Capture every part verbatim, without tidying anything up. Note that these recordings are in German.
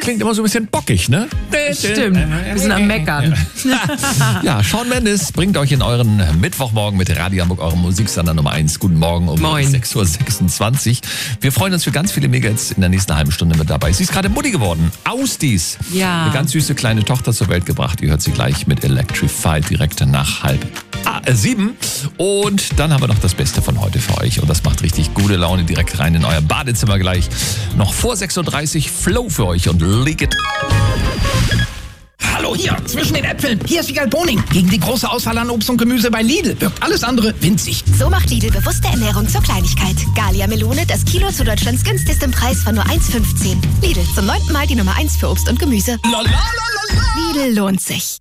klingt immer so ein bisschen bockig, ne? Stimmt, wir sind am Meckern. Ja, Shawn Mendes bringt euch in euren Mittwochmorgen mit Radio Hamburg, eurem Musiksender Nummer eins. Guten Morgen um Moin. sechs Uhr sechsundzwanzig. Wir freuen uns für ganz viele Megahits in der nächsten halben Stunde mit dabei. Sie ist gerade Mutti geworden. Ausdies. Ja. Eine ganz süße kleine Tochter zur Welt gebracht. Ihr hört sie gleich mit Electrified direkt nach halb äh, sieben. Und dann haben wir noch das Beste von heute für euch. Und das macht richtig gute Laune direkt rein in euer Badezimmer gleich. Noch vor sechs Uhr dreißig Flow für euch und Leak It. Hallo hier, zwischen den Äpfeln. Hier ist Wiegald Boning. Gegen die große Auswahl an Obst und Gemüse bei Lidl wirkt alles andere winzig. So macht Lidl bewusste Ernährung zur Kleinigkeit. Gallia Melone, das Kilo zu Deutschlands günstigstem Preis von nur eins Komma fünfzehn. Lidl, zum neunten Mal die Nummer eins für Obst und Gemüse. Lidl lohnt sich.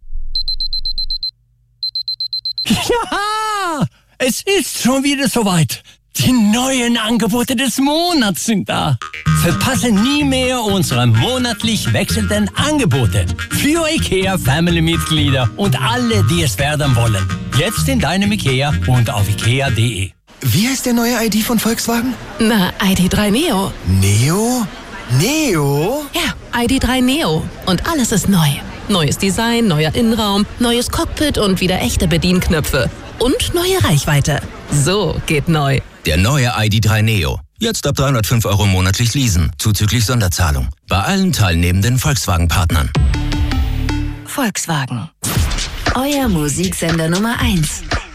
Ja, es ist schon wieder soweit. Die neuen Angebote des Monats sind da. Verpasse nie mehr unsere monatlich wechselnden Angebote für IKEA Family-Mitglieder und alle, die es werden wollen. Jetzt in deinem IKEA und auf ikea punkt de. Wie heißt der neue I D von Volkswagen? Na, I D drei Neo. Neo? Neo? Ja, I D drei Neo. Und alles ist neu. Neues Design, neuer Innenraum, neues Cockpit und wieder echte Bedienknöpfe. Und neue Reichweite. So geht neu. Der neue I D drei Neo. Jetzt ab dreihundertfünf Euro monatlich leasen, zuzüglich Sonderzahlung. Bei allen teilnehmenden Volkswagen-Partnern. Volkswagen. Euer Musiksender Nummer eins.